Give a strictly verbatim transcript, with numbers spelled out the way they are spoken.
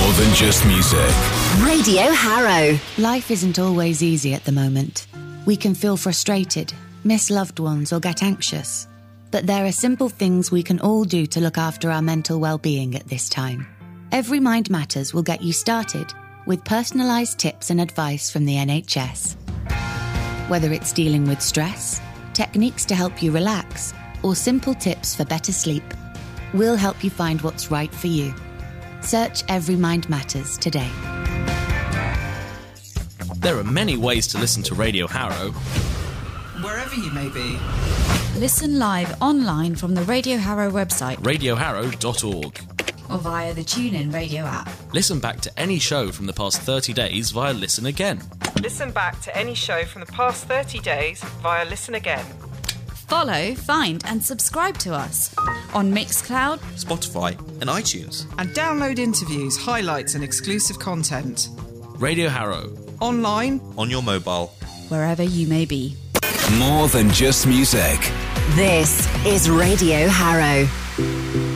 More than just music. Radio Harrow. Life isn't always easy at the moment. We can feel frustrated, miss loved ones or get anxious. But there are simple things we can all do to look after our mental well-being at this time. Every Mind Matters will get you started with personalised tips and advice from the N H S. Whether it's dealing with stress, techniques to help you relax, or simple tips for better sleep, we'll help you find what's right for you. Search Every Mind Matters today. There are many ways to listen to Radio Harrow. Wherever you may be. Listen live online from the Radio Harrow website. radio harrow dot org. Or via the TuneIn Radio app. Listen back to any show from the past thirty days via Listen Again. Listen back to any show from the past thirty days via Listen Again. Follow, find and subscribe to us on Mixcloud, Spotify and iTunes. And download interviews, highlights and exclusive content. Radio Harrow. Online. On your mobile. Wherever you may be. More than just music. This is Radio Harrow.